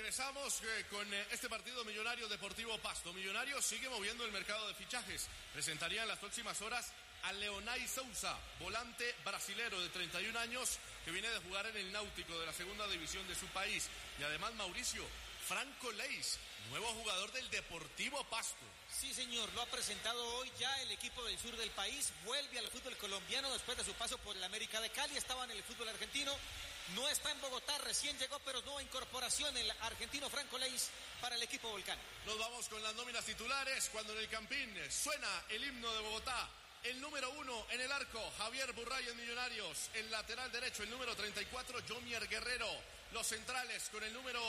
regresamos con este partido Millonarios Deportivo Pasto. Millonarios sigue moviendo el mercado de fichajes. Presentaría en las próximas horas a Leonay Souza, volante brasilero de 31 años que viene de jugar en el Náutico de la segunda división de su país. Y además, Mauricio, Franco Leis, nuevo jugador del Deportivo Pasto. Sí, señor, lo ha presentado hoy ya el equipo del sur del país. Vuelve al fútbol colombiano después de su paso por el América de Cali. Estaba en el fútbol argentino. No está en Bogotá, recién llegó, pero nueva incorporación el argentino Franco Leis para el equipo Volcán. Nos vamos con las nóminas titulares cuando en el Campín suena el himno de Bogotá. El número 1 en el arco, Javier Burray en Millonarios. El lateral derecho, el número 34, Jomier Guerrero. Los centrales con el número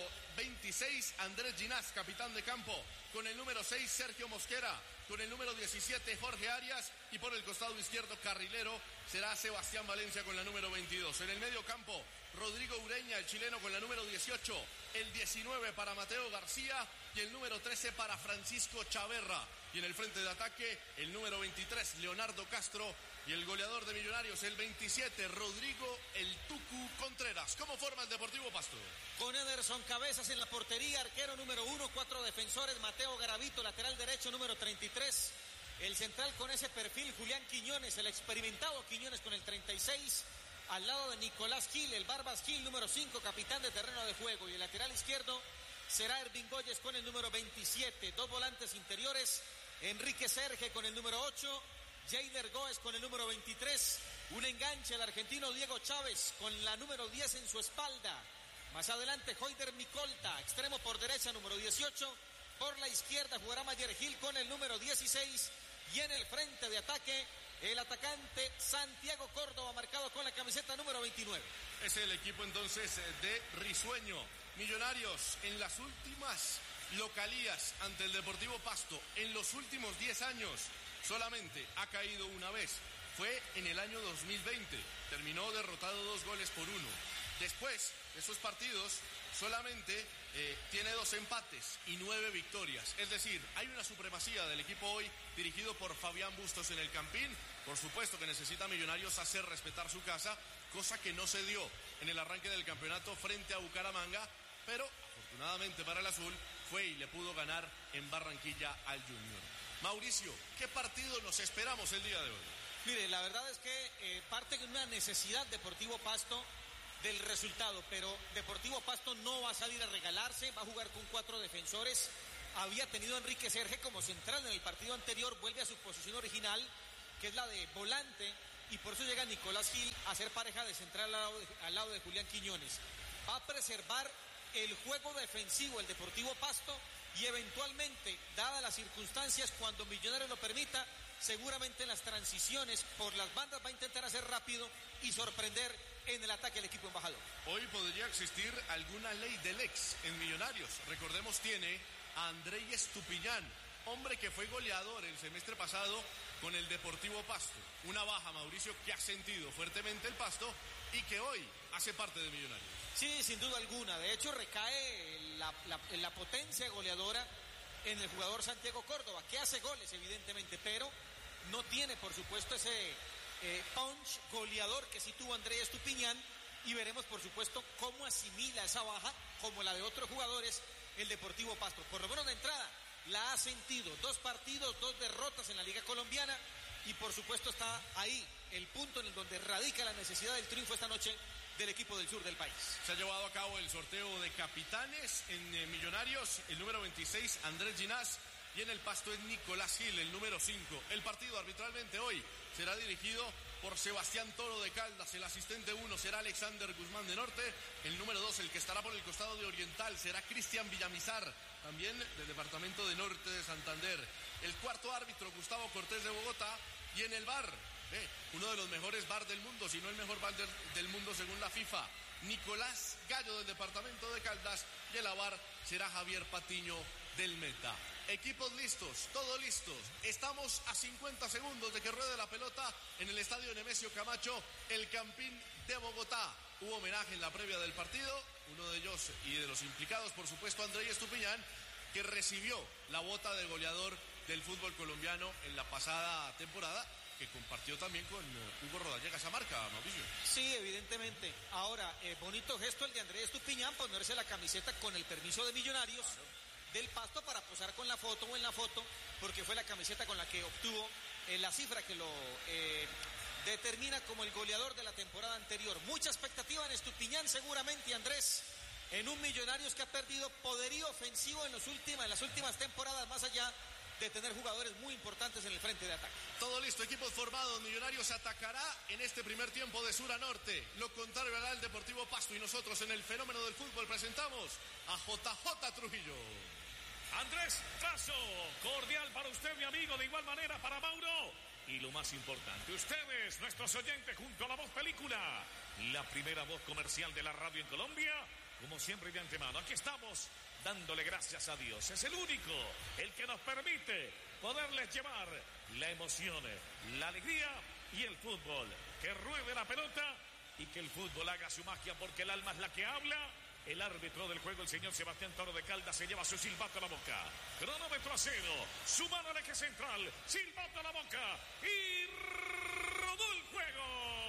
26, Andrés Ginás, capitán de campo. Con el número 6, Sergio Mosquera. Con el número 17, Jorge Arias. Y por el costado izquierdo, carrilero, será Sebastián Valencia con la número 22. En el medio campo, Rodrigo Ureña, el chileno, con la número 18. El 19 para Mateo García. Y el número 13 para Francisco Chaverra. Y en el frente de ataque, el número 23, Leonardo Castro. Y el goleador de Millonarios, el 27, Rodrigo El Tucu Contreras. ¿Cómo forma el Deportivo Pasto? Con Ederson Cabezas en la portería, arquero número 1, 4 defensores, Mateo Garavito, lateral derecho número 33. El central con ese perfil, Julián Quiñones, el experimentado Quiñones con el 36. Al lado de Nicolás Gil, el Barbas Gil, número 5, capitán de terreno de juego. Y el lateral izquierdo será Ervin Goyes con el número 27. Dos volantes interiores, Enrique Serge con el número 8. Jeider Góez con el número 23, un enganche el argentino Diego Chávez con la número 10 en su espalda. Más adelante Joider Micolta, extremo por derecha número 18, por la izquierda jugará Mayer Gil con el número 16 y en el frente de ataque el atacante Santiago Córdoba marcado con la camiseta número 29. Es el equipo entonces de Risueño. Millonarios en las últimas localías ante el Deportivo Pasto en los últimos 10 años solamente ha caído una vez. Fue en el año 2020. Terminó derrotado 2-1. Después de esos partidos solamente tiene 2 empates y 9 victorias. Es decir, hay una supremacía del equipo hoy dirigido por Fabián Bustos en el Campín. Por supuesto que necesita Millonarios hacer respetar su casa, cosa que no se dio en el arranque del campeonato frente a Bucaramanga. Pero afortunadamente para el azul fue y le pudo ganar en Barranquilla al Junior. Mauricio, ¿qué partido nos esperamos el día de hoy? Mire, la verdad es que parte de una necesidad Deportivo Pasto del resultado, pero Deportivo Pasto no va a salir a regalarse, va a jugar con 4 defensores. Había tenido a Enrique Serge como central en el partido anterior, vuelve a su posición original, que es la de volante, y por eso llega Nicolás Gil a ser pareja de central al lado de Julián Quiñones. Va a preservar el juego defensivo el Deportivo Pasto y eventualmente, dadas las circunstancias, cuando Millonarios lo permita, seguramente en las transiciones por las bandas va a intentar hacer rápido y sorprender en el ataque al equipo embajador. Hoy podría existir alguna ley del ex en Millonarios. Recordemos, tiene a Andrei Estupiñán, hombre que fue goleador el semestre pasado con el Deportivo Pasto. Una baja, Mauricio, que ha sentido fuertemente el Pasto y que hoy hace parte de Millonarios. Sí, sin duda alguna. De hecho, recae la potencia goleadora en el jugador Santiago Córdoba, que hace goles evidentemente, pero no tiene por supuesto ese punch goleador que sí tuvo Andrés Estupiñán, y veremos por supuesto cómo asimila esa baja, como la de otros jugadores, el Deportivo Pasto. Por lo menos de entrada la ha sentido, 2 partidos, 2 derrotas en la Liga Colombiana, y por supuesto está ahí el punto en el donde radica la necesidad del triunfo esta noche del equipo del sur del país. Se ha llevado a cabo el sorteo de capitanes en Millonarios, el número 26, Andrés Ginás, y en el Pasto es Nicolás Gil, el número 5. El partido arbitralmente hoy será dirigido por Sebastián Toro de Caldas, el asistente 1 será Alexander Guzmán de Norte, el número 2, el que estará por el costado de Oriental, será Cristian Villamizar, también del departamento de Norte de Santander. El cuarto árbitro, Gustavo Cortés de Bogotá, y en el VAR, uno de los mejores VAR del mundo, si no el mejor VAR del mundo según la FIFA, Nicolás Gallo del departamento de Caldas, y el VAR será Javier Patiño del Meta. Equipos listos, todos listos. Estamos a 50 segundos de que ruede la pelota en el estadio Nemesio Camacho, el Campín de Bogotá. Hubo homenaje en la previa del partido, uno de ellos y de los implicados, por supuesto, Andrés Estupiñán, que recibió la bota de goleador del fútbol colombiano en la pasada temporada que compartió también con Hugo Rodallega esa marca, Mauricio. Sí, evidentemente. Ahora, bonito gesto el de Andrés Estupiñán, ponerse la camiseta con el permiso de Millonarios. Claro. Del Pasto para posar con la foto o en la foto, porque fue la camiseta con la que obtuvo la cifra que lo determina como el goleador de la temporada anterior. Mucha expectativa en Estupiñán seguramente, Andrés, en un Millonarios que ha perdido poderío ofensivo en las últimas temporadas, más allá de tener jugadores muy importantes en el frente de ataque. Todo listo, equipos formados. Millonarios atacará en este primer tiempo de sur a norte. Lo contrario hará el Deportivo Pasto, y nosotros en el fenómeno del fútbol presentamos a JJ Trujillo. Andrés Trazo, cordial para usted, mi amigo, de igual manera para Mauro. Y lo más importante, ustedes, nuestros oyentes, junto a La Voz Película, la primera voz comercial de la radio en Colombia. Como siempre, de antemano, aquí estamos dándole gracias a Dios. Es el único, el que nos permite poderles llevar la emoción, la alegría y el fútbol. Que ruede la pelota y que el fútbol haga su magia, porque el alma es la que habla. El árbitro del juego, el señor Sebastián Toro de Caldas, se lleva su silbato a la boca. Cronómetro a 0, su mano al eje central, silbato a la boca y rodó el juego.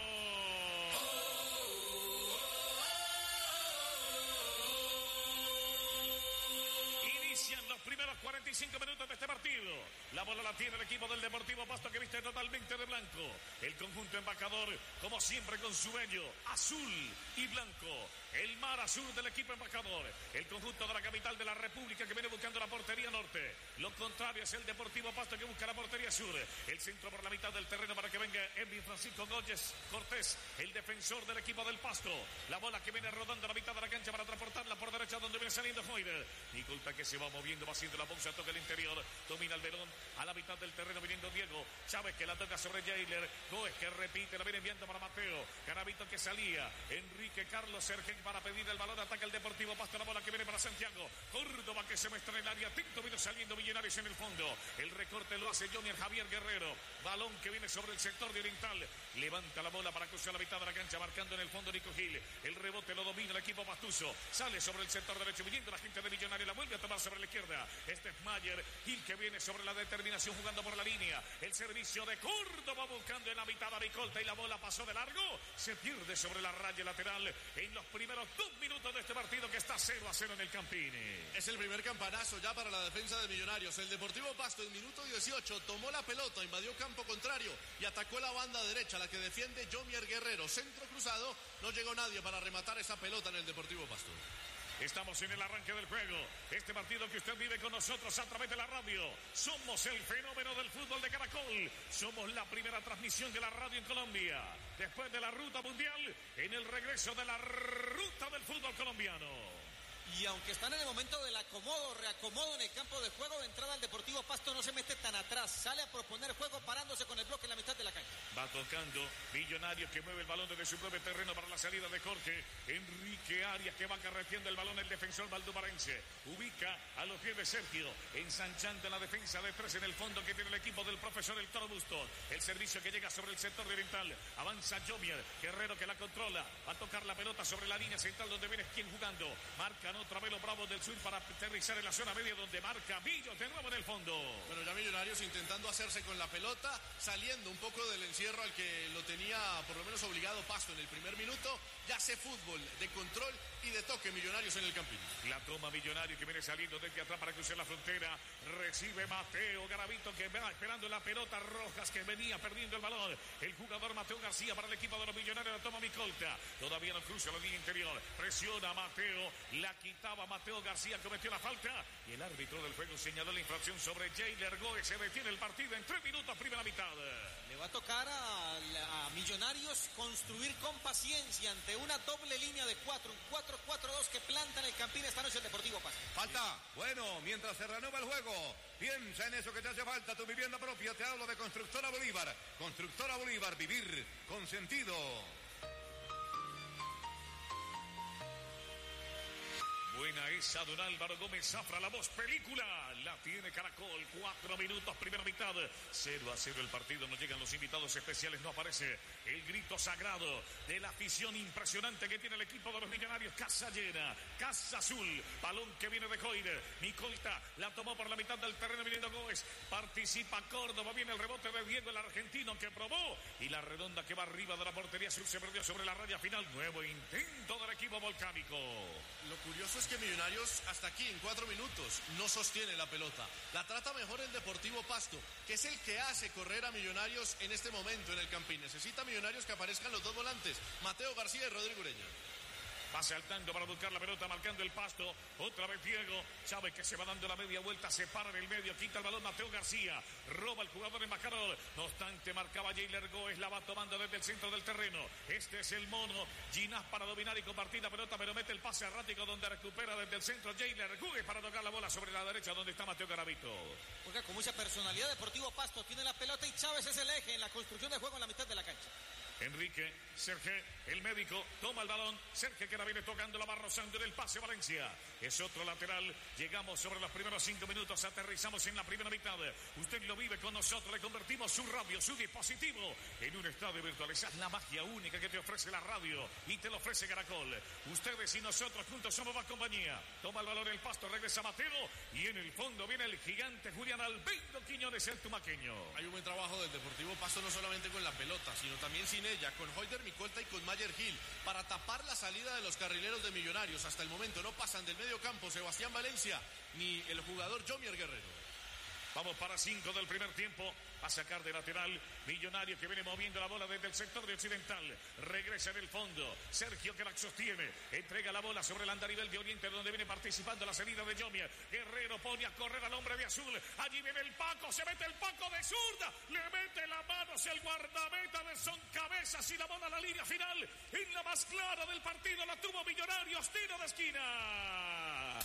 Inician los primeros 45 minutos de este partido. La bola la tiene el equipo del Deportivo Pasto, que viste totalmente de blanco. El conjunto embajador, como siempre, con su vello azul y blanco. El mar azul del equipo embajador. El conjunto de la capital de la República, que viene buscando la portería norte. Lo contrario es el Deportivo Pasto, que busca la portería sur. El centro por la mitad del terreno para que venga Edwin Francisco Gómez Cortés, el defensor del equipo del Pasto. La bola que viene rodando a la mitad de la cancha para transportarla por derecha, donde viene saliendo Hoyder. Nicolta, que se va moviendo, va haciendo la pausa, toca el interior, domina el velón a la mitad del terreno, viniendo Diego Chávez, que la toca sobre Jailer Gómez, que repite, la viene enviando para Mateo Garavito, que salía Enrique Carlos Sergen para pedir el balón, ataca el Deportivo Pasto, la bola que viene para Santiago Córdoba, que se muestra en el área, Tinto vino saliendo Millonarios en el fondo, el recorte lo hace Jonier Javier Guerrero, balón que viene sobre el sector de Oriental, levanta la bola para cruzar la mitad de la cancha, marcando en el fondo Nico Gil, el rebote lo domina el equipo pastuso, sale sobre el sector derecho, viniendo la gente de Millonarios, la vuelve a tomar sobre la izquierda. Este es Mayer, Gil, que viene sobre la determinación, jugando por la línea. El servicio de Córdoba buscando en la mitad a Ricolta, y la bola pasó de largo. Se pierde sobre la raya lateral en los primeros 2 minutos de este partido, que está 0-0 en el Campini. Es el primer campanazo ya para la defensa de Millonarios. El Deportivo Pasto en minuto 18 tomó la pelota, invadió campo contrario y atacó la banda derecha, la que defiende Jonier Guerrero. Centro cruzado, no llegó nadie para rematar esa pelota en el Deportivo Pasto. Estamos en el arranque del juego. Este partido que usted vive con nosotros a través de la radio. Somos el fenómeno del fútbol de Caracol. Somos la primera transmisión de la radio en Colombia. Después de la ruta mundial, en el regreso de la ruta del fútbol colombiano. Y aunque están en el momento del acomodo, reacomodo en el campo de juego, de entrada al Deportivo Pasto no se mete tan atrás, sale a proponer juego parándose con el bloque en la mitad de la cancha. Va tocando Millonarios, que mueve el balón desde su propio terreno para la salida de Jorge Enrique Arias, que va carreteando el balón el defensor valdomarense. Ubica a los pies de Sergio, ensanchando la defensa de 3 en el fondo que tiene el equipo del profesor El Toro Busto. El servicio que llega sobre el sector de Oriental, avanza Jonier Guerrero, que la controla, va a tocar la pelota sobre la línea central donde viene quien jugando. Marcan otra vez los Bravos del Sur para aterrizar en la zona media, donde marca Millos de nuevo en el fondo. Bueno, ya Millonarios intentando hacerse con la pelota, saliendo un poco del encierro al que lo tenía por lo menos obligado Pasto en el primer minuto. Ya hace fútbol de control y de toque Millonarios en el Campín. La toma Millonarios, que viene saliendo desde atrás para cruzar la frontera. Recibe Mateo Garavito, que va esperando la pelota. Rojas, que venía perdiendo el balón. El jugador Mateo García para el equipo de los Millonarios. La toma Micolta, todavía no cruza la línea interior. Presiona Mateo, la quitaba Mateo García, cometió la falta y el árbitro del juego señaló la infracción sobre Jailer Gómez. Se detiene el partido en 3 minutos, primera mitad. Le va a tocar a Millonarios construir con paciencia ante una doble línea de 4, un 4-4-2 que planta en el Campín esta noche el Deportivo Pasto. Falta, bueno, mientras se renueva el juego, piensa en eso que te hace falta, tu vivienda propia. Te hablo de Constructora Bolívar. Constructora Bolívar, vivir con sentido. buena esa, don Álvaro Gómez Zafra, la voz película. La tiene Caracol, 4 minutos, primera mitad. 0-0 el partido, no llegan los invitados especiales, no aparece el grito sagrado de la afición impresionante que tiene el equipo de los Millonarios. Casa llena, casa azul, balón que viene de Coire. Micolta la tomó por la mitad del terreno viniendo Gómez. Participa Córdoba, viene el rebote de Diego, el argentino que probó. Y la redonda que va arriba de la portería azul se perdió sobre la raya final. Nuevo intento del equipo volcánico. Lo curioso es que Millonarios hasta aquí en 4 minutos no sostiene la pelota. La trata mejor el Deportivo Pasto, que es el que hace correr a Millonarios en este momento en el Campín. Necesita Millonarios que aparezcan los dos volantes, Mateo García y Rodrigo Ureña. Va saltando para buscar la pelota, marcando el Pasto. Otra vez Diego. Sabe que se va dando la media vuelta. Se para en el medio. Quita el balón Mateo García. Roba el jugador embajador. No obstante, marcaba Jailer Góez. La va tomando desde el centro del terreno. Este es el mono. Ginás para dominar y compartir la pelota. Pero mete el pase errático donde recupera desde el centro Jailer Góez para tocar la bola sobre la derecha donde está Mateo Garavito. Juega con mucha personalidad. Deportivo Pasto tiene la pelota y Chávez es el eje en la construcción de juego en la mitad de la cancha. Enrique, Sergio, el médico, toma el balón. Sergio que la viene tocando, la va rozando en el pase Valencia. Es otro lateral. Llegamos sobre los primeros 5 minutos. Aterrizamos en la primera mitad. Usted lo vive con nosotros. Le convertimos su radio, su dispositivo en un estadio virtual. Esa es la magia única que te ofrece la radio y te lo ofrece Caracol. Ustedes y nosotros juntos somos más compañía. Toma el balón el Pasto, regresa Mateo. Y en el fondo viene el gigante Julián Albeiro Quiñones, el tumaqueño. Hay un buen trabajo del Deportivo Pasto, no solamente con la pelota, sino también sin ella, con Hoyder Micolta y con Mayer Gil, para tapar la salida de los carrileros de Millonarios. Hasta el momento no pasan del medio campo Sebastián Valencia ni el jugador Jomier Guerrero. Vamos para 5 del primer tiempo. A sacar de lateral Millonario que viene moviendo la bola desde el sector de occidental. Regresa en el fondo. Sergio que la sostiene. Entrega la bola sobre el andarivel de Oriente donde viene participando la salida de Jomier. Guerrero pone a correr al hombre de azul. Allí viene el Paco. Se mete el Paco de zurda. Le mete la mano hacia el guardameta de Son Cabezas y la bola a la línea final. En la más clara del partido la tuvo Millonarios. Tiro de esquina.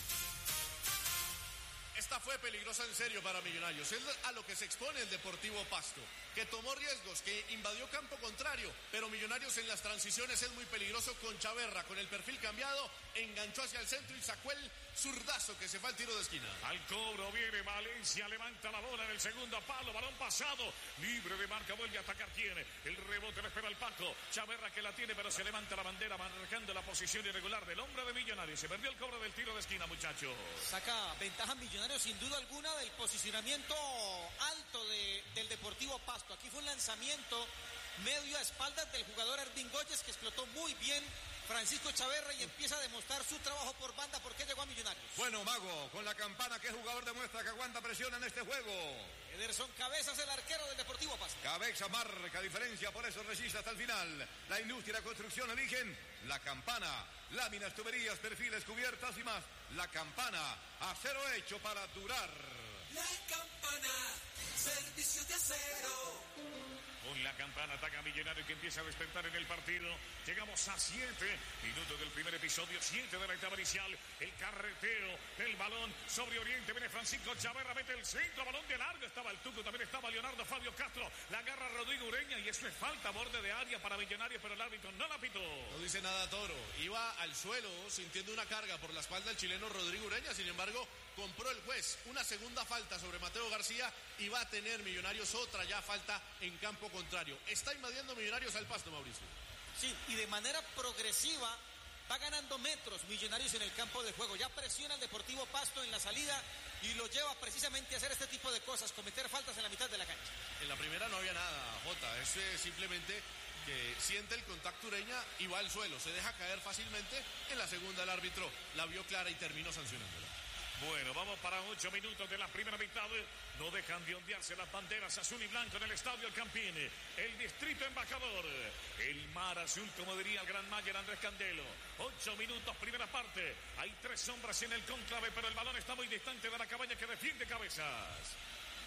Esta fue peligrosa en serio para Millonarios. Es a lo que se expone el Deportivo Pasto, que tomó riesgos, que invadió campo contrario, pero Millonarios en las transiciones es muy peligroso con Chaverra, con el perfil cambiado, enganchó hacia el centro y sacó el zurdazo que se fue al tiro de esquina. Al cobro viene Valencia, levanta la bola en el segundo palo, balón pasado, libre de marca, vuelve a atacar quién. El rebote le espera el Paco, Chaverra que la tiene pero se levanta la bandera marcando la posición irregular del hombre de Millonarios. Se perdió el cobro del tiro de esquina, muchachos. Saca ventaja Millonarios sin duda alguna del posicionamiento alto del Deportivo Pasto. Aquí fue un lanzamiento medio a espaldas del jugador Ervin Goyes que explotó muy bien Francisco Chaverra y empieza a demostrar su trabajo por banda. ¿Por qué llegó a Millonarios? Bueno, Mago, con la campana, ¿qué jugador demuestra que aguanta presión en este juego? Ederson Cabezas, el arquero del Deportivo Pasto. Cabeza marca diferencia, por eso resiste hasta el final. La industria y la construcción eligen la campana. Láminas, tuberías, perfiles, cubiertas y más. La campana, acero hecho para durar. La campana, servicios de acero. Con la campana ataca Millonario que empieza a despertar en el partido. Llegamos a 7 minutos del primer episodio, 7 de la etapa inicial. El carreteo del balón sobre Oriente. Viene Francisco Chaverra, mete el centro, balón de largo. Estaba el Tuco, también estaba Leonardo Fabio Castro. La agarra Rodrigo Ureña y eso es falta, borde de área para Millonario, pero el árbitro no la pitó. No dice nada Toro. Iba al suelo sintiendo una carga por la espalda del chileno Rodrigo Ureña. Sin embargo, compró el juez una segunda falta sobre Mateo García y va a tener Millonarios otra ya falta en campo contrario. Está invadiendo Millonarios al Pasto, Mauricio. Sí, y de manera progresiva va ganando metros Millonarios en el campo de juego. Ya presiona al Deportivo Pasto en la salida y lo lleva precisamente a hacer este tipo de cosas, cometer faltas en la mitad de la cancha. En la primera no había nada, Jota. Es simplemente que siente el contacto Ureña y va al suelo. Se deja caer fácilmente. En la segunda el árbitro la vio clara y terminó sancionándola. Bueno, vamos para 8 minutos de la primera mitad. No dejan de ondearse las banderas azul y blanco en el Estadio El Campín. El Distrito Embajador. El mar azul, como diría el gran Mayer Andrés Candelo. 8 minutos, primera parte. Hay 3 sombras en el cónclave, pero el balón está muy distante de la cabaña que defiende Cabezas.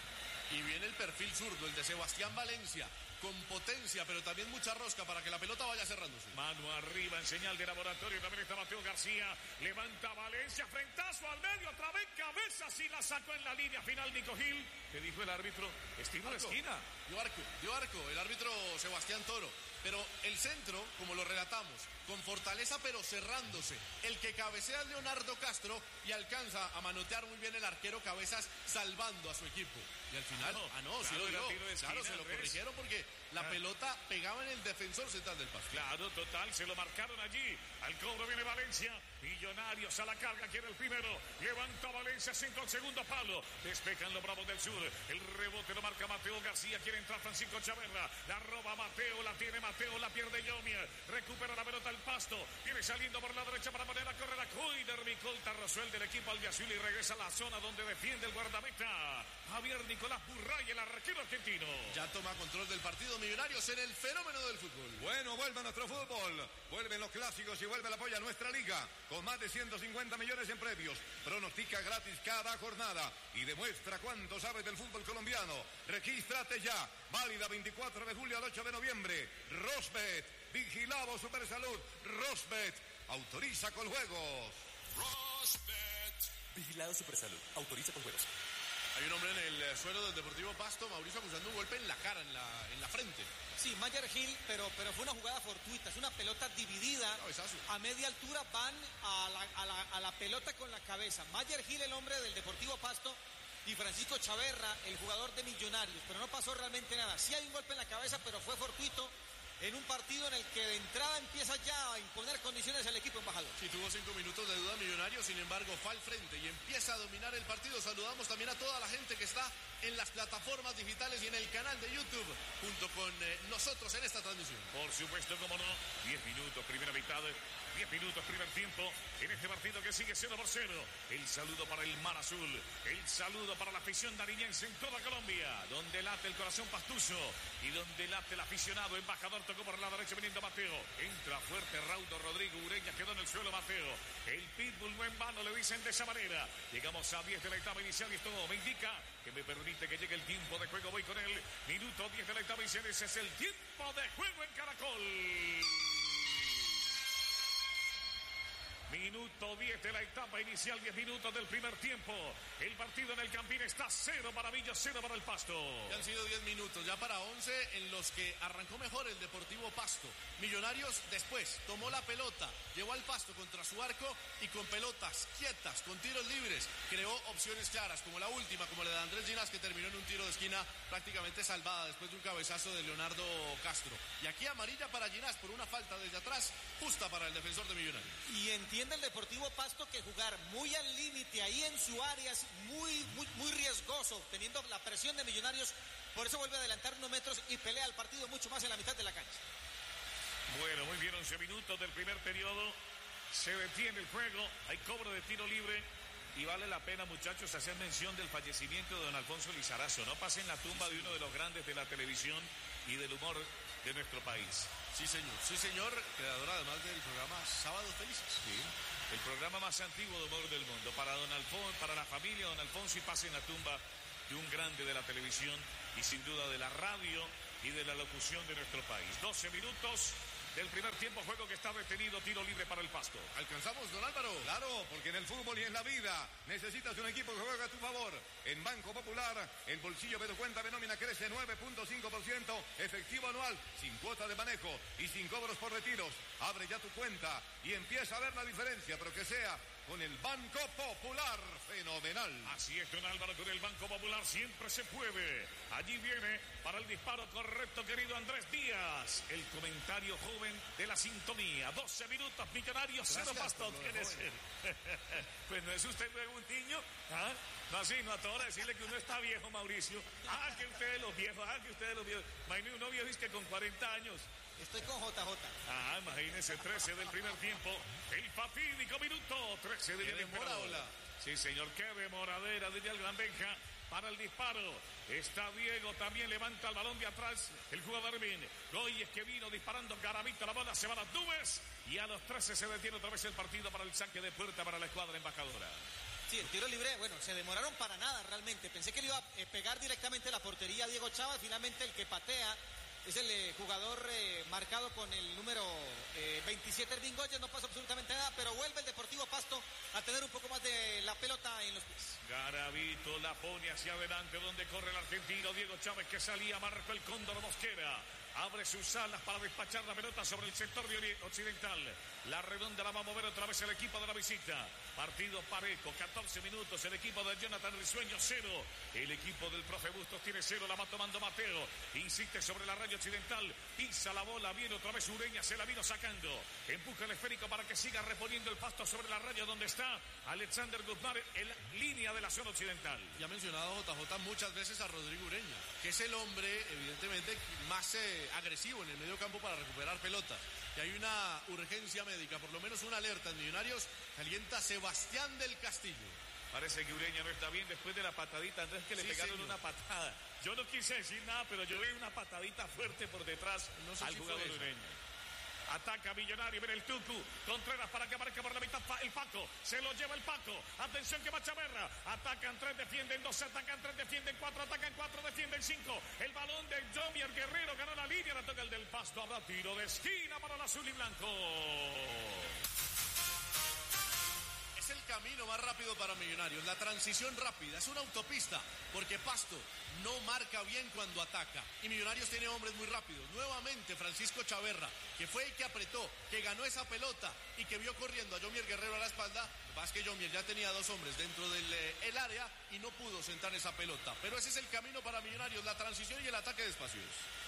Y viene el perfil zurdo, el de Sebastián Valencia, con potencia, pero también mucha rosca para que la pelota vaya cerrándose. Mano arriba en señal de laboratorio, también está Mateo García, levanta Valencia, frentazo al medio, otra vez Cabezas y la sacó en la línea final Nico Gil. ¿Qué dijo el árbitro? Estilo de esquina. Dio arco, el árbitro Sebastián Toro. Pero el centro, como lo relatamos, con fortaleza pero cerrándose. El que cabecea es Leonardo Castro y alcanza a manotear muy bien el arquero Cabezas, salvando a su equipo. Y al final, sí lo dio. Claro, se lo corrigieron porque la pelota pegaba en el defensor central del Pasto. Claro, total, se lo marcaron allí. Al cobro viene Valencia. Millonarios a la carga, quiere el primero. Levanta Valencia, 5 al segundo palo. Despejan los Bravos del Sur. El rebote lo marca Mateo García. Quiere entrar Francisco Chaverra. La roba Mateo, la tiene Mateo, la pierde Yomier. Recupera la pelota el Pasto. Viene saliendo por la derecha para poner a correr a Cuider. Micolta Rosuel del equipo albiazul y regresa a la zona donde defiende el guardameta Javier Nicolás Burray, el arquero argentino. Ya toma control del partido Millonarios en el fenómeno del fútbol. Bueno, vuelve nuestro fútbol. Vuelven los clásicos y vuelve el apoyo a nuestra liga. Con más de 150 millones en premios. Pronostica gratis cada jornada y demuestra cuánto sabes del fútbol colombiano. Regístrate ya. Válida 24 de julio al 8 de noviembre. Rosbet. Vigilado Supersalud. Rosbet. Autoriza con juegos. Rosbet. Vigilado Supersalud. Autoriza con juegos. Hay un hombre en el suelo del Deportivo Pasto, Mauricio, acusando un golpe en la cara, en la frente. Sí, Mayer Gil, pero fue una jugada fortuita, es una pelota dividida. Cabezazo. A media altura van a la pelota con la cabeza. Mayer Gil, el hombre del Deportivo Pasto, y Francisco Chaverra, el jugador de Millonarios, pero no pasó realmente nada. Sí hay un golpe en la cabeza, pero fue fortuito en un partido en el que de entrada empieza ya a imponer condiciones al equipo embajador. Sí, tuvo 5 minutos de duda Millonarios, sin embargo fue al frente y empieza a dominar el partido. Saludamos también a toda la gente que está en las plataformas digitales y en el canal de YouTube junto con nosotros en esta transmisión. Por supuesto, como no, 10 minutos, primera mitad, 10 minutos, primer tiempo, en este partido que sigue 0-0. El saludo para el Mar Azul, el saludo para la afición nariñense en toda Colombia, donde late el corazón pastuso y donde late el aficionado embajador. Tocó por la derecha viniendo Mateo. Entra fuerte Raudo Rodrigo Ureña. Quedó en el suelo Mateo. El pitbull no en vano, le dicen de esa manera. Llegamos a 10 de la etapa inicial y esto me indica que me permite que llegue el tiempo de juego. Voy con él. Minuto 10 de la etapa inicial. Ese es el tiempo de juego en Caracol. Minuto 10 de la etapa inicial, 10 minutos del primer tiempo. El partido en el Campín está 0 para Villa, 0 para el Pasto. Ya han sido 10 minutos, ya para 11 en los que arrancó mejor el Deportivo Pasto. Millonarios después tomó la pelota, llevó al Pasto contra su arco y con pelotas quietas, con tiros libres, creó opciones claras, como la última, como la de Andrés Ginás, que terminó en un tiro de esquina prácticamente salvada después de un cabezazo de Leonardo Castro. Y aquí amarilla para Ginás por una falta desde atrás, justa para el defensor de Millonarios. Y entiende el Deportivo Pasto que jugar muy al límite ahí en su área es muy riesgoso, teniendo la presión de Millonarios. Por eso vuelve a adelantar unos metros y pelea el partido mucho más en la mitad de la cancha. Bueno, muy bien, 11 minutos del primer periodo. Se detiene el juego, hay cobro de tiro libre. Y vale la pena, muchachos, hacer mención del fallecimiento de don Alfonso Lizarazo. No pasen la tumba de uno de los grandes de la televisión y del humor de nuestro país. Sí, señor, creador además del programa Sábados Felices. Sí, el programa más antiguo de humor del mundo. Para don Alfonso, para la familia don Alfonso, y pasen la tumba de un grande de la televisión y sin duda de la radio y de la locución de nuestro país. 12 minutos del primer tiempo, juego que está detenido, tiro libre para el Pasto. ¿Alcanzamos, don Álvaro? Claro, porque en el fútbol y en la vida necesitas un equipo que juegue a tu favor. En Banco Popular, el bolsillo de tu cuenta de nómina crece 9.5%, efectivo anual, sin cuota de manejo y sin cobros por retiros. Abre ya tu cuenta y empieza a ver la diferencia, pero que sea con el Banco Popular. Fenomenal. Así es, don Álvaro, con el Banco Popular siempre se puede. Allí viene para el disparo correcto, querido Andrés Díaz. El comentario joven de la sintonía. 12 minutos, Millonarios, 0 Pasto. ¿Quiere ser? Pues no es usted luego un niño. ¿Ah? No, así, no a todos decirle que uno está viejo, Mauricio. Que ustedes los viejos, que ustedes los viejos. Imagínate uno viejo es que con 40 años. Estoy con JJ. Imagínense, 13 del primer tiempo. El fatídico minuto 13 del emperador. Sí, señor, qué demoradera, diría el Gran Benja, para el disparo. Está Diego, también levanta el balón de atrás. El jugador viene. Goyes que vino disparando Garavito, la bola se va a las nubes. Y a los 13 se detiene otra vez el partido para el saque de puerta para la escuadra embajadora. Sí, el tiro libre, bueno, se demoraron para nada realmente. Pensé que le iba a pegar directamente a la portería a Diego Chávez. Finalmente el que patea Es el jugador marcado con el número 27, Ervin Goyes. No pasa absolutamente nada, pero vuelve el Deportivo Pasto a tener un poco más de la pelota en los pies. Garavito la pone hacia adelante, donde corre el argentino Diego Chávez, que salía, marcó el Cóndor Mosquera. Abre sus alas para despachar la pelota sobre el sector de occidental. La redonda la va a mover otra vez el equipo de la visita. Partido parejo, 14 minutos. El equipo de Jonathan Risueño 0. El equipo del profe Bustos tiene 0. La va tomando Mateo. Insiste sobre la raya occidental. Pisa la bola. Viene otra vez Ureña. Se la vino sacando. Empuja el esférico para que siga reponiendo el Pasto sobre la raya donde está Alexander Guzmán en la línea de la zona occidental. Ya ha mencionado JJ muchas veces a Rodrigo Ureña, que es el hombre evidentemente más agresivo en el medio campo para recuperar pelota. Y hay una urgencia médica, por lo menos una alerta en Millonarios. Calienta Sebastián del Castillo. Parece que Ureña no está bien después de la patadita, Andrés, que le pegaron señor. una patada. Yo no quise decir nada, pero yo vi una patadita fuerte por detrás al jugador Ureña. Ataca Millonario, viene el Tucu. Contreras para que aparezca por la mitad el Paco. Se lo lleva el Paco. Atención que va Chaverra. Atacan 3, defienden 2, atacan 3, defienden 4, atacan 4, defienden 5. El balón de Jomier Guerrero ganó la línea, la toca el del Pasto. Habrá tiro de esquina para el azul y blanco. Es el camino más rápido para Millonarios, la transición rápida, es una autopista, porque Pasto no marca bien cuando ataca, y Millonarios tiene hombres muy rápidos. Nuevamente Francisco Chaverra, que fue el que apretó, que ganó esa pelota, y que vio corriendo a Jomier Guerrero a la espalda. Lo que pasa es que Jomier ya tenía 2 hombres dentro del área, y no pudo sentar esa pelota, pero ese es el camino para Millonarios, la transición y el ataque de espacios.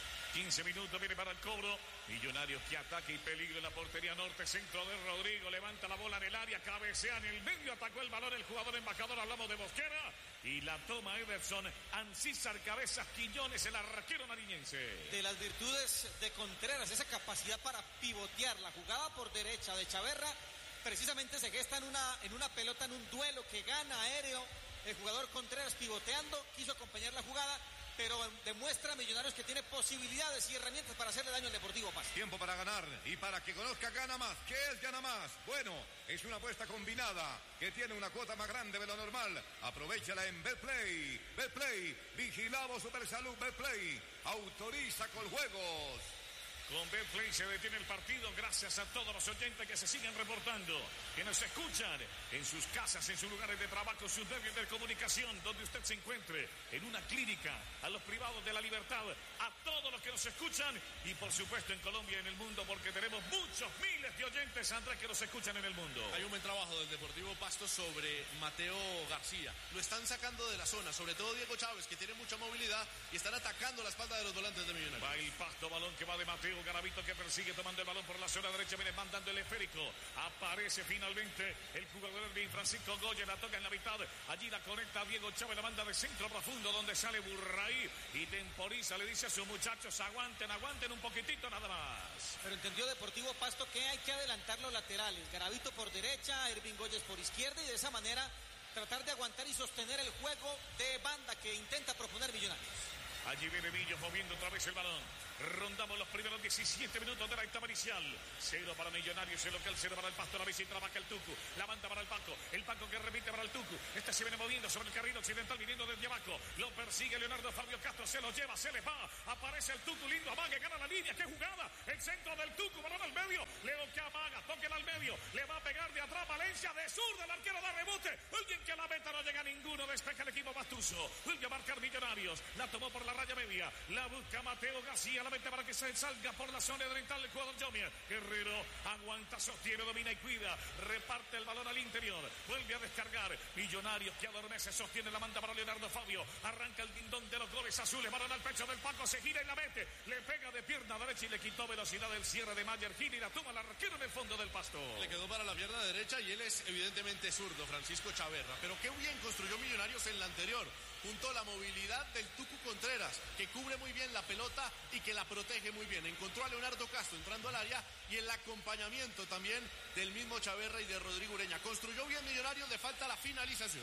15 minutos, viene para el cobro. Millonarios que ataca y peligro en la portería norte. Centro de Rodrigo, levanta la bola en el área, cabecea en el medio, atacó el balón el jugador embajador, hablamos de Mosquera. Y la toma Ederson, Ancísar Cabezas Quiñones, el arquero nariñense. De las virtudes de Contreras, esa capacidad para pivotear la jugada por derecha de Chaverra, precisamente se gesta en una pelota, en un duelo que gana aéreo. El jugador Contreras pivoteando, quiso acompañar la jugada, pero demuestra a Millonarios que tiene posibilidades y herramientas para hacerle daño al Deportivo Pasto. Tiempo para ganar y para que conozca Gana Más. ¿Qué es Gana Más? Bueno, es una apuesta combinada que tiene una cuota más grande de lo normal. Aprovéchala en Betplay. Betplay, vigilado Supersalud. Betplay, autoriza con juegos. Con Betplay se detiene el partido. Gracias a todos los oyentes que se siguen reportando, que nos escuchan en sus casas, en sus lugares de trabajo, sus medios de comunicación, donde usted se encuentre, en una clínica, a los privados de la libertad, a todos los que nos escuchan y por supuesto en Colombia y en el mundo, porque tenemos muchos miles de oyentes, Andrés, que nos escuchan en el mundo. Hay un buen trabajo del Deportivo Pasto sobre Mateo García. Lo están sacando de la zona, sobre todo Diego Chávez, que tiene mucha movilidad, y están atacando la espalda de los volantes de Millonarios. Va el Pasto, balón que va de Mateo Garavito, que persigue tomando el balón por la zona derecha, viene mandando el esférico. Aparece finalmente el jugador de Francisco Goya, la toca en la mitad. Allí la conecta Diego Chávez, la manda de centro profundo, donde sale Burray y temporiza, le dice a sus muchachos, aguanten un poquitito nada más. Pero entendió Deportivo Pasto que hay que adelantar los laterales. Garavito por derecha, Ervin Goyes por izquierda, y de esa manera tratar de aguantar y sostener el juego de banda que intenta proponer Millonarios. Allí viene Millos moviendo otra vez el balón. Rondamos los primeros 17 minutos de la etapa inicial. 0 para Millonarios, el local, 0 para el Pasto. La visita trabaja el Tucu, la manda para el Paco. El Paco que repite para el Tucu. Este se viene moviendo sobre el carril occidental, viniendo desde abajo. Lo persigue Leonardo Fabio Castro, se lo lleva, se le va. Aparece el Tucu, lindo amague, gana la línea. ¡Qué jugada! El centro del Tucu, balón al medio. Leo que amaga, toquen al medio. Le va a pegar de atrás Valencia, de zurda, el arquero da rebote. Alguien que a la meta no llega ninguno. Despeja el equipo Pastuso. Vuelve a marcar Millonarios. La tomó por la raya media. La busca Mateo García, la mete para que se salga por la zona oriental el jugador Jomier. Guerrero aguanta, sostiene, domina y cuida. Reparte el balón al interior. Vuelve a descargar. Millonarios que adormece, sostiene, la manda para Leonardo Fabio. Arranca el dindón de los goles azules. Balón al pecho del Paco, se gira y la mete. Le pega de pierna derecha y le quitó velocidad el cierre de Mayer Gil y la toma el arquero en el fondo del Pasto. Le quedó para la pierna derecha y él es evidentemente zurdo, Francisco Chaverra. Pero qué bien construyó Millonarios en la anterior. Junto a la movilidad del Tucu Contreras, que cubre muy bien la pelota y que la protege muy bien. Encontró a Leonardo Castro entrando al área y el acompañamiento también del mismo Chaverra y de Rodrigo Ureña. Construyó bien Millonarios, le falta la finalización.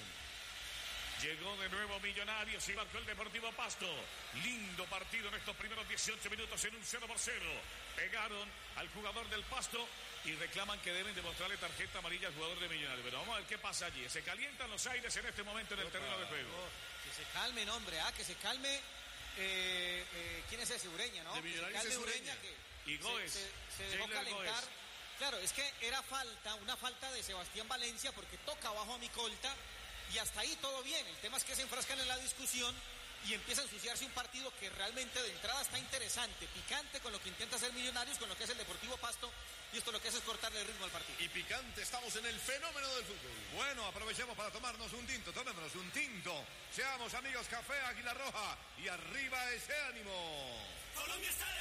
Llegó de nuevo Millonarios y marcó el Deportivo Pasto. Lindo partido en estos primeros 18 minutos en un 0-0. Pegaron al jugador del Pasto y reclaman que deben demostrarle tarjeta amarilla al jugador de Millonarios. Pero vamos a ver qué pasa allí. Se calientan los aires en este momento en el terreno de juego. Que se calmen, hombre, que se calme ¿Quién es ese? Ureña, ¿no? De Millonarios el es Ureña Ureña. que Y Gómez. se dejó Jailer calentar. Gómez. Claro, es que era una falta de Sebastián Valencia porque toca abajo a Micolta y hasta ahí todo bien. El tema es que se enfrascan en la discusión y empieza a ensuciarse un partido que realmente de entrada está interesante, picante con lo que intenta hacer Millonarios, con lo que es el Deportivo Pasto, y esto lo que hace es cortarle el ritmo al partido. Y picante, estamos en el fenómeno del fútbol. Bueno, aprovechemos para tomarnos un tinto, tomémonos un tinto. Seamos amigos, Café Águila Roja y arriba ese ánimo. Colombia está